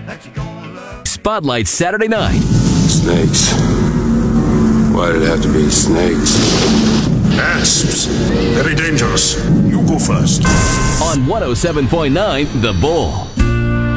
Spotlight Saturday night. Snakes. Why did it have to be snakes? Asps. Very dangerous. You go first. On 107.9 The Bull.